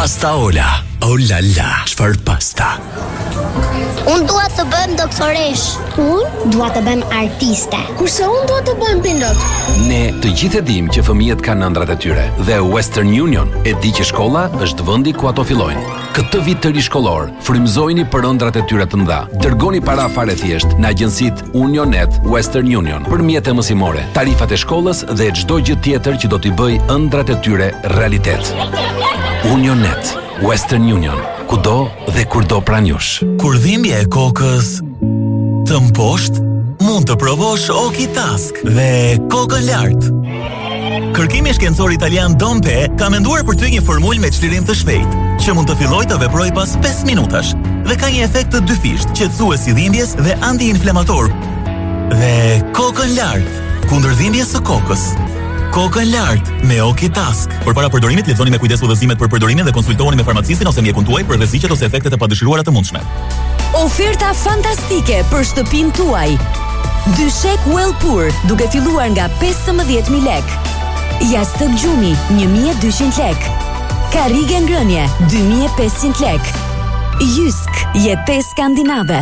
Pasta Ola. Oh la la, çfarë pasta? Unë dua të bëjmë doktoresh. Unë dua të bëjmë artiste. Kurse unë dua të bëjmë pilot. Ne të gjithë e dim që fëmijët kanë ëndrat e tyre dhe Western Union e di që shkolla është vendi ku ato fillojnë. Këtë vit të ri shkollor, frymëzojini për ëndrat e tyre të mëdha. Dërgoni para fare thjesht në agjencitë Unionet Western Union për mjetë mësimore, tarifat e shkollës dhe çdo gjë tjetër që do t'i bëj ëndrat e tyre realitet. Unionet Western Union, kudo dhe kurdo pranë jush. Kur dhimbja e kokës të mposht, mund të provosh Okitask dhe kokën lart. Kërkimi shkencor italian Dompe ka menduar për ty një formulë me çlirim të shpejtë, që mund të fillojë të veprojë pas 5 minutash dhe ka një efekt të dyfisht, qetësues i dhimbjes dhe anti-inflamator. Dhe kokën lart, kundër dhimbjes së kokës. Kokën lart me Okitask. Por para përdorimit lexoni me kujdes udhëzimet për përdorimin dhe konsultohuni me farmacistin ose mjekun tuaj për rreziqet ose efektet e padëshiruara të mundshme. Oferta fantastike për shtëpinë tuaj. Dyshek Wellpur, duke filluar nga 15.000 lek. Jastëk gjumi, 1.200 lek. Karrige ngrënje, 2.500 lek. Jysk, jetë skandinave.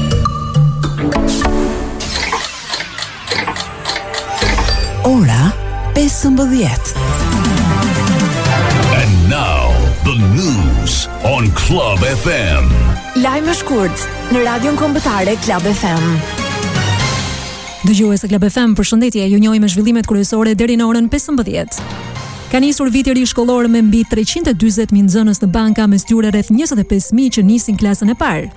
Ora 15. And now, the news on Club FM. Lajme shkurt në radion kombëtare Club FM. Dëgjues e Club FM, përshëndetje, ju njohim me zhvillimet kryesore deri në orën 15. Ka nisur viti i ri shkollor me mbi 340.000 nxënës në banka, mes tyre rreth 25.000 që nisin klasën e parë.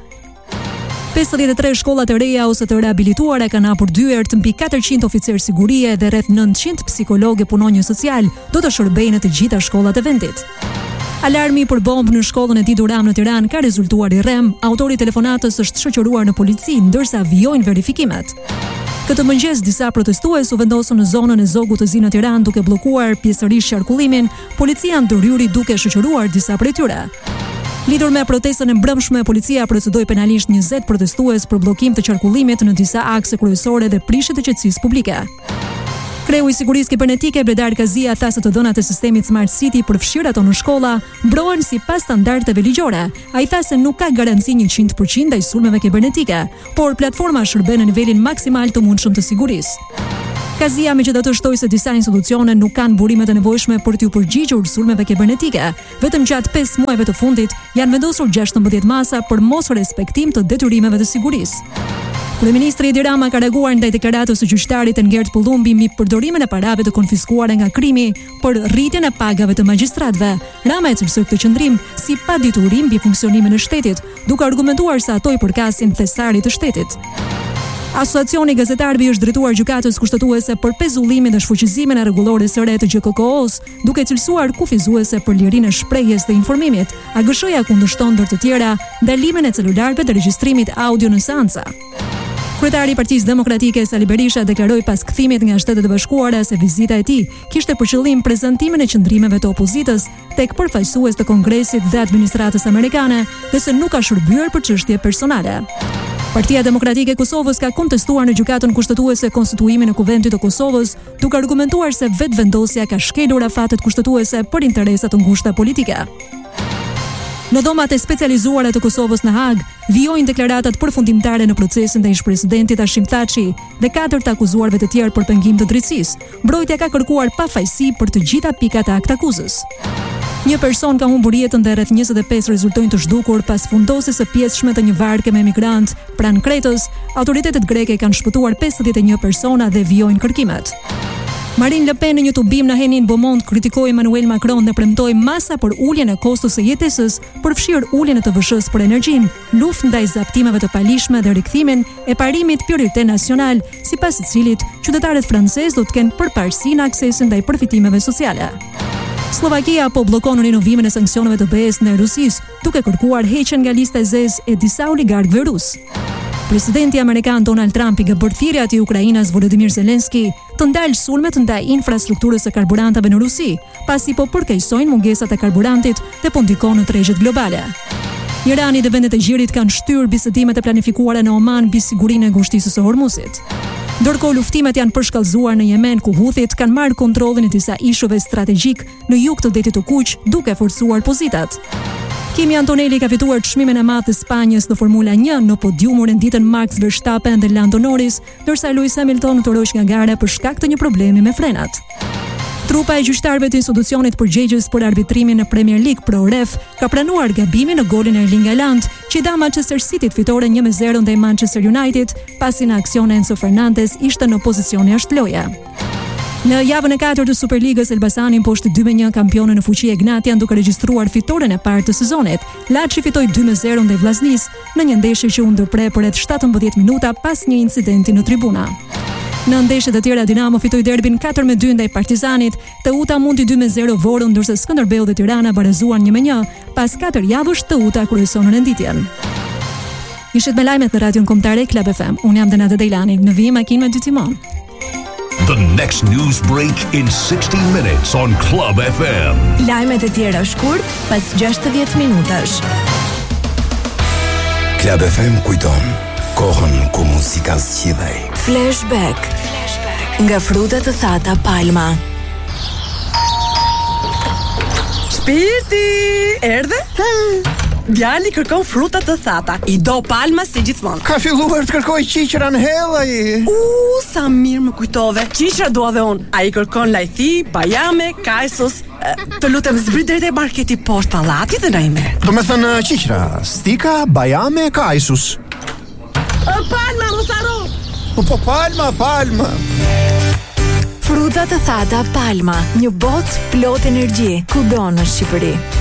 53 shkolla të reja ose të rehabilituara kanë hapur dyert, mbi 400 oficerë sigurie dhe rreth 900 psikologë e punonjës social do të shërbejnë në të gjitha shkollat e vendit. Alarmi për bombë në shkollën e Di Duram në Tiranë ka rezultuar i rrem, autori i telefonatës është shoqëruar në polici ndërsa vijojnë verifikimet. Këtë mëngjes disa protestues u vendosën në zonën e Zogut të Zi në Tiranë duke bllokuar pjesërisht qarkullimin, policia ndërhyri duke shoqëruar disa prej tyre. Lidhur me protestën e mbrëmshme, policia procedoi penalisht 20 protestues për bllokim të qarkullimit në disa akse kryesore dhe prishje të qetësisë publike. Kreu i sigurisë kibernetike Bledar Kazia tha se të dhënat e sistemit Smart City për fshirë ato në shkolla mbrohen sipas standardeve ligjore. Ai tha se nuk ka garanci 100% ndaj sulmeve kibernetike, por platforma shërben në nivelin maksimal të mundshëm të sigurisë. Kazia megjithatë shtoi se disa institucione nuk kanë burimet e nevojshme për t'u përgjigjur sulmeve kibernetike. Vetëm gjatë 5 muajve të fundit janë vendosur 16 masa për mos respektim të detyrimeve të sigurisë. Kryeministri Edi Rama ka reaguar ndaj deklaratës së gjyqtarit Engert Pullumbi mbi përdorimin e parave të konfiskuara nga krimi për rritjen e pagave të magjistratëve. Rama e cilësoi këtë qendrim si padituri mbi funksionimin e shtetit, duke argumentuar se ato i përkasin thesarit të shtetit. Asociacioni i gazetarëve është drejtuar gjykatës kushtetuese për pezullimin dhe shfuqizimin e rregullores së re të GKK-s, duke cilësuar kufizuese për lirinë e shprehjes dhe informimit. AGSH-ja kundërshton ndër të tjera ndalimin e celularëve dhe regjistrimit audio në seanca. Kryetari i Partisë Demokratike Sali Berisha deklaroi pas kthimit nga Shtetet e Bashkuara se vizita e tij kishte për qëllim prezantimin e qëndrimeve të opozitës tek përfaqësues të Kongresit dhe administratës amerikane dhe se nuk ka shërbyer për çështje personale. Partia Demokratike e Kosovës ka kontestuar në gjykatën kushtetuese konstituimin e Kuvendit të Kosovës, duke argumentuar se vetvendosja ka shkelur afatet kushtetuese për interesa të ngushta politike. Në dhomat e specializuara të Kosovës në Hag, vijojnë deklaratat përfundimtare në procesin ndaj ish-presidentit Hashim Thaçi dhe 4 të akuzuarve të tjerë për pengim të drejtësisë. Mbrojtja ka kërkuar pafajësi për të gjitha pikat e aktakuzës. Një person ka humbur jetën dhe rreth 25 rezultojnë të zhdukur pas fundosjes së pjesëshme të një varke me emigrant pranë Kretës. Autoritetet greke kanë shpëtuar 51 persona dhe vijojnë kërkimet. Marine Le Pen në një tubim në Henin Beaumont kritikoi Emmanuel Macron dhe premtoi masa për uljen e kostos së jetesës, për fshirë uljen e TVSH-s për energjinë, luftë ndaj zaptimeve të palishme dhe rikthimin e parimit prioritet nacional, sipas të cilit qytetarët francezë do të kenë përparësi në aksesin ndaj përfitimeve sociale. Slovakia po bllokon rinovimin e sanksioneve të BE-s në Rusisë, duke kërkuar heqjen nga lista e zezë e disa oligarkëve rusë. Presidenti amerikan Donald Trump i ka bërë thirrje atij Ukrainës Volodymyr Zelensky të ndalë sulmet ndaj infrastrukturës së karburantave në Rusi, pasi po përkeqësojnë mungesat e karburantit dhe po ndikon në tregjet globale. Irani dhe vendet e gjirit kanë shtyrë bisedimet e planifikuara në Oman mbi sigurinë e ngushtisës së Hormuzit. Ndërkohë luftimet janë përshkallëzuar në Yemen ku Houthit kanë marrë kontrollin e disa ishujve strategjik në jug të detit të Kuq, duke forcuar pozitat. Kimi Antonelli ka fituar çmimin e madh të Spanjës në Formula 1 në podiumin e ditën Max Verstappen dhe Lando Norris, ndërsa Lewis Hamilton toroq nga gara për shkak të një problemi me frenat. Trupa e gjyqtarëve të institucionit përgjegjës për arbitrimin në Premier League ProRef ka pranuar gabimin në golin e Erling Haaland, që i dha Manchester City fitore 1-0 ndaj Manchester United, pasi në aksion Enzo Fernandez ishte në pozicion jashtëloje. Në javën e 4 të Superligës, Elbasani mposhti 2-1 kampionën në fuqi Egnatian duke regjistruar fitoren e parë të sezonit. Laçi fitoi 2-0 ndaj Vllaznis në një ndeshje që u ndërprer për rreth 17 minuta pas një incidenti në tribuna. Në ndeshjet e tjera Dinamo fitoi derbin 4-2 ndaj Partizanit, Teuta mundi 2-0 Vorën, ndërsa Skënderbeu dhe Tirana barazuan 1-1 pas 4 javësh Teuta kryeson renditjen. Ishit me lajmet në Radion Kombëtare Club FM. Unë jam Denata Dejlani, në vijim makinë me dy timon. The next news break in 60 minutes on Club FM. Lajmet e tjera shkurt pas 60 minutash. Club FM kujton kohën ku muzika zgjidhej. Flashback. Nga frutat të thata Palma. Shpirti, erdhe? Djali kërkon fruta të thata. I do Palma si gjithmonë. Ka filluar të kërkoj qiqra në hellaj. Sa mirë më kujtove. Qiqra dua dhe unë. Ai kërkon lajthi, bajame, kajsos. Të lutem zbrit drejt e marketi poshtë pallatit dhe na i merr. Do me thënë qiqra, stika, bajame, kajsus. Palma, mos harro. Po Palma. Fruta të thata Palma, një botë plot energji, kudo në Shqipëri.